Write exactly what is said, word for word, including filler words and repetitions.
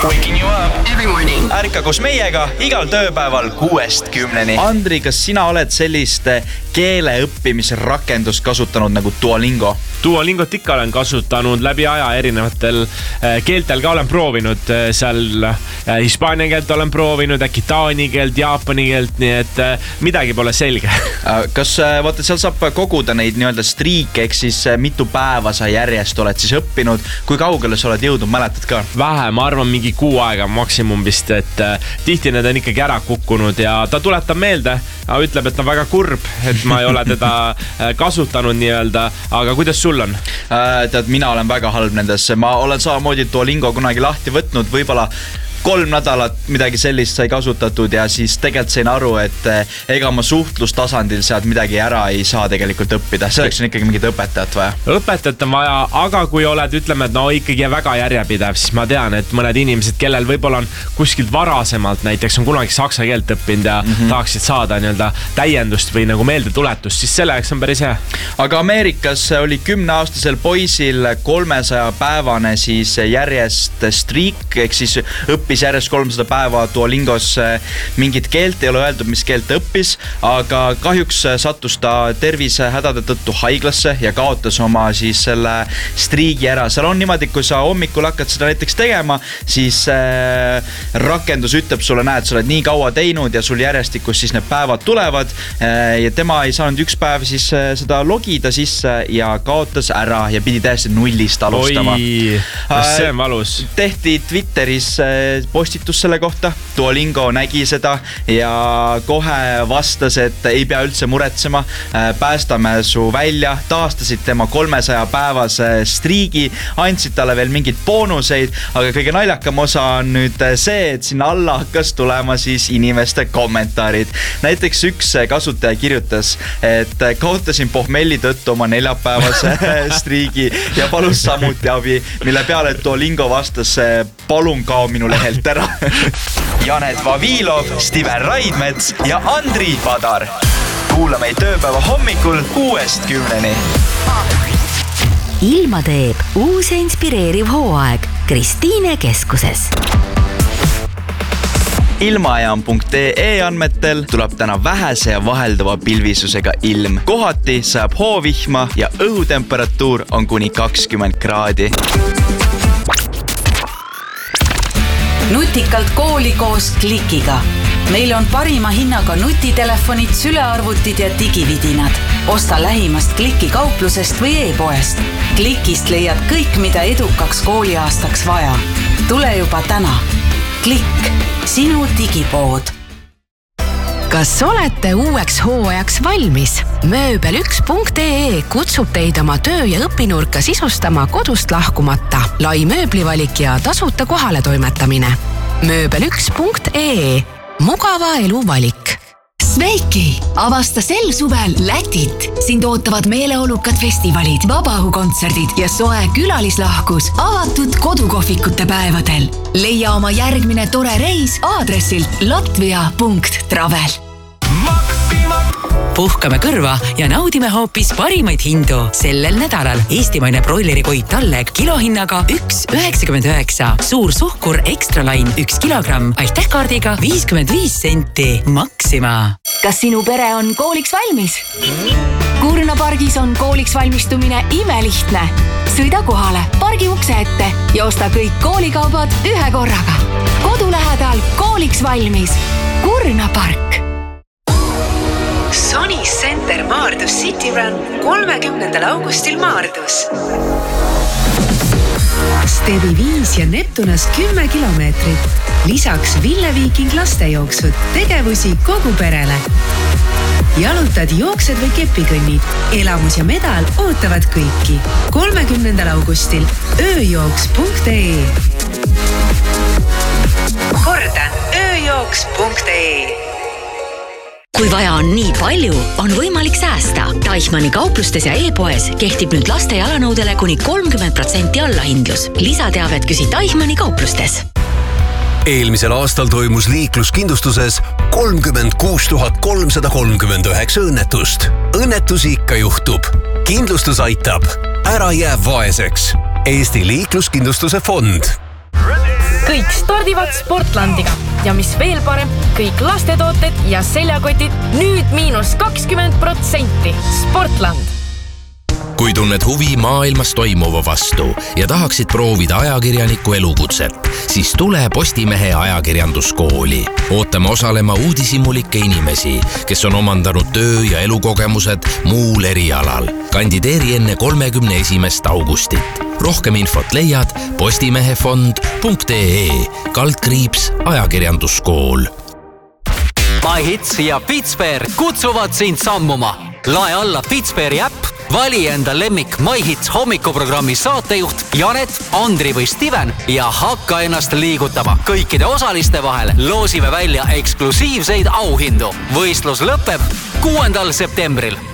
Waking you up every morning. Ärka koos meiega igal tööpäeval kuuest kümneni. Andri, kas sina oled sellist keele õppimise rakendust kasutanud nagu Duolingo? Duolingot ikka olen kasutanud läbi aja erinevatel keeltel ka olen proovinud seal hispaania keelt olen proovinud, äkki taani keelt, jaapani keelt, nii et midagi pole selge. Kas vaata, seal saab koguda neid nii-öelda striike, ehk siis mitu päeva sa järjest oled siis õppinud, kui kaugele sa oled jõudnud, mäletad ka? Vähe, ma arvan mingi kuu aega maksimum vist, et tihti need on ikkagi ära kukkunud ja ta tuletab meelde, ütleb, et on väga kurb, et ma ei ole teda kasutanud nii-öelda, aga kuidas sul on? Tead, mina olen väga halb nendes, ma olen samamoodi Duolingo kunagi lahti võtnud, võib-olla kolm nädalat midagi sellist sai kasutatud ja siis tegelikult sain aru, et ega ma suhtlustasandil sealt midagi ära ei saa tegelikult õppida. Selleks on ikkagi mingid õpetajat vaja. Õpetajat on vaja, aga kui oled, ütleme, et no ikkagi väga järjepidev, siis ma tean, et mõned inimesed, kellel võib-olla on kuskilt varasemalt, näiteks on kunagi saksa keelt õppinud ja mm -hmm. tahaksid saada nii-öelda täiendust või nagu meeldetuletust, siis selleks on päris hea. Aga Ameerikas oli kümneaastasel poisil kolmesaja päevane siis järjest striik, ehk siis õppis järjest kolmsada päeva Duolingos mingit keelt, ei ole öeldud, mis keelt õppis, aga kahjuks sattus ta tervisehädade tõttu haiglasse ja kaotas oma siis selle striigi ära. Seal on niimoodi, kui sa hommikul hakkad seda näiteks tegema, siis äh, rakendus ütleb sulle, näed, sa oled nii kaua teinud ja sul järjestikus siis need päevad tulevad äh, ja tema ei saanud üks päev siis äh, seda logida sisse ja kaotas ära ja pidi täiesti nullist alustama. Oi, kas see on valus? Tehti Twitteris äh, postitus selle kohta, Duolingo nägi seda ja kohe vastas, et ei pea üldse muretsema, päästame su välja, taastasid tema kolmesaja päevase striigi, andsid talle veel mingid boonuseid, aga kõige naljakam osa on nüüd see, et sinna alla hakkas tulema siis inimeste kommentaarid. Näiteks üks kasutaja kirjutas, et kaotasin pohmelli tõttu oma neljapäevase striigi ja palus samuti abi, mille peale Duolingo vastas, palun kao minu lehe ära. Janet Vavilov, Steven Raidmets ja Andri Padar. Kuula meid tööpäeva hommikul kuuest kümneni. Ilma teeb uus ja inspireeriv hooaeg Kristiine keskuses. Ilmaajam punkt ee andmetel tuleb täna vähese ja vaheldava pilvisusega ilm. Kohati saab hoovihma ja õhutemperatuur on kuni kakskümmend kraadi. Nutikalt kooli koos Klikiga. Meil on parima hinnaga nutitelefonid, sülearvutid ja digividinad. Osta lähimast Kliki kauplusest või e-poest. Klikist leiad kõik, mida edukaks kooliaastaks vaja. Tule juba täna. Klikk, sinu digipood. Kas olete uueks hooajaks valmis? Mööbel üks punkt ee kutsub teid oma töö- ja õpinurka sisustama kodust lahkumata. Lai mööblivalik ja tasuta kohale toimetamine. Mööbel üks punkt ee. Mugava elu valik. Sveiki! Avasta sel suvel Lätit. Sind ootavad meeleolukad festivalid, vabaõhukontserdid ja soe külalislahkus avatud kodukohvikute päevadel. Leia oma järgmine tore reis aadressilt latvia punkt travel. Puhkame kõrva ja naudime hoopis parimaid hindu. Sellel nädalal eestimaine broilerikoi Talleg kilohinnaga üks üheksakümmend üheksa. Suur suhkur Extra Line üks kilogramm. Aitäh kaardiga viiskümmend viis senti. Maxima. Kas sinu pere on kooliks valmis? Kurna pargis on kooliks valmistumine imelihtne. Sõida kohale, pargi ukse ette ja osta kõik koolikaubad ühe korraga. Kodu lähedal kooliks valmis. Kurna park. Sony Center Maardus City Run kolmekümnendal augustil Maardus. Stevi viis ja Neptunas kümme kilomeetrit. Lisaks Ville Viiking lastejooksud, tegevusi kogu perele. Jalutad, jooksed või kepikõnnid. Elamus ja medal ootavad kõiki. kolmekümnendal augustil ööjooks punkt ee. Kordan, ööjooks punkt ee. Kui vaja on nii palju, on võimalik säästa. Teichmanni kauplustes ja e-poes kehtib nüüd laste jalanõudele kuni kolmkümmend protsenti allahindlus. Lisateavet küsi Teichmanni kauplustes. Eelmisel aastal toimus liikluskindlustuses kolmkümmend kuus tuhat kolmsada kolmkümmend üheksa õnnetust. Õnnetusi ikka juhtub. Kindlustus aitab. Ära jää vaeseks. Eesti liikluskindlustuse fond. Kõik kõik stardivad Sportlandiga. Ja mis veel parem, kõik lastetooted ja seljakotid nüüd miinus kakskümmend protsenti. Sportland. Kui tunned huvi maailmas toimuva vastu ja tahaksid proovida ajakirjaniku elukutset, siis tule Postimehe ajakirjanduskooli. Ootame osalema uudishimulikke inimesi, kes on omandanud töö- ja elukogemused muul erialal. Kandideeri enne kolmekümne esimest augustit. Rohkem infot leiad postimehefond punkt ee kaldkriips ajakirjanduskool. MyHits ja Fitsper kutsuvad sind sammuma. Lae alla Fitsperi äpp, vali enda lemmik MyHits hommikuprogrammi saatejuht Janet, Andri või Steven ja hakka ennast liigutama. Kõikide osaliste vahel loosime välja eksklusiivseid auhindu. Võistlus lõpeb kuuendal septembril.